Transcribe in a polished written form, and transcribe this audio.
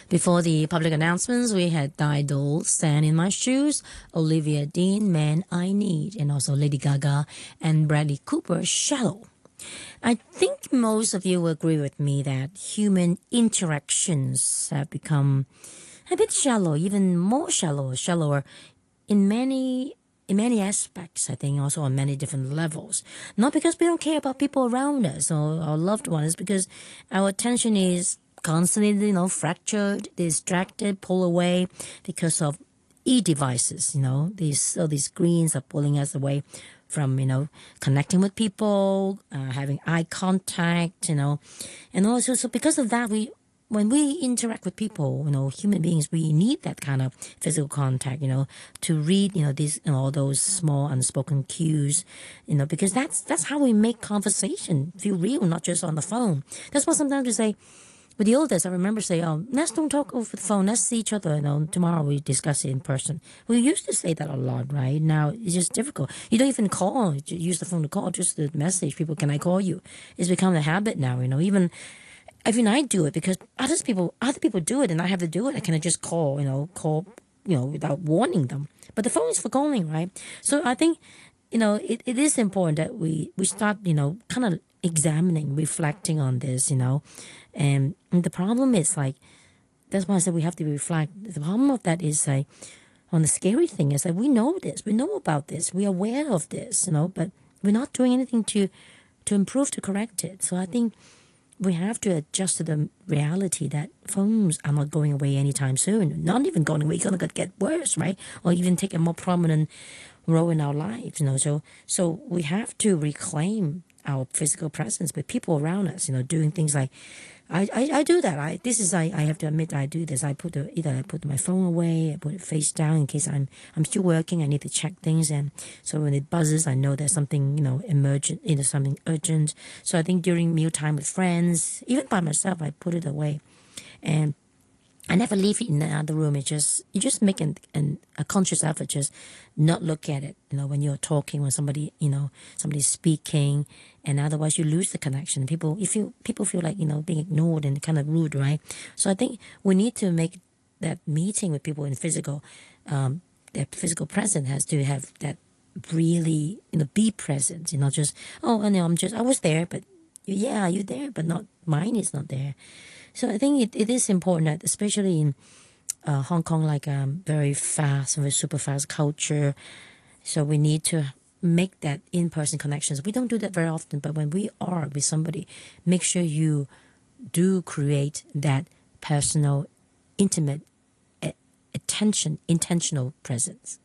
Before the public announcements, we had Dido, Stand in My Shoes, Olivia Dean, Man I Need, and also Lady Gaga and Bradley Cooper, Shallow. I think most of you will agree with me that human interactions have become a bit shallow, even more shallower in many aspects. I think also on many different levels. Not because we don't care about people around us or our loved ones, because our attention is constantly, fractured, distracted, pulled away because of e-devices. These screens are pulling us away from connecting with people, having eye contact, and also so because of that when we interact with people, human beings, we need that kind of physical contact, to read, these, all those small unspoken cues, because that's how we make conversation feel real, not just on the phone. That's why sometimes we say, with the oldest, I remember saying, let's don't talk over the phone. Let's see each other. Tomorrow we discuss it in person. We used to say that a lot, right? Now it's just difficult. You don't even call. You use the phone to call, just the message. People, can I call you? It's become a habit now, even I do it because other people do it and I have to do it. I cannot just call, without warning them. But the phone is for calling, right? So I think, it is important that we start, kind of examining, reflecting on this, and the problem is that's why I said we have to reflect. The problem of that is on the scary thing is that we know this, we know about this, we're aware of this, but we're not doing anything to improve, to correct it. So I think we have to adjust to the reality that phones are not going away anytime soon. Not even going away, it's going to get worse, right? Or even take a more prominent role in our lives, So we have to reclaim our physical presence with people around us, doing things like I do that. I have to admit I do this. Either I put my phone away, I put it face down in case I'm still working. I need to check things, and so when it buzzes, I know there's something emergent, something urgent. So I think during mealtime with friends, even by myself, I put it away, and I never leave it in the other room. You just make a conscious effort, just not look at it. When you're talking, when somebody's speaking, and otherwise you lose the connection. People feel like being ignored and kind of rude, right? So I think we need to make that meeting with people in physical, that physical presence has to have that really be present. Not just I was there, but yeah, you're there, but not mine is not there. So I think it is important that, especially in Hong Kong, like very fast, very super fast culture. So we need to make that in-person connections. We don't do that very often, but when we are with somebody, make sure you do create that personal, intimate, attention, intentional presence.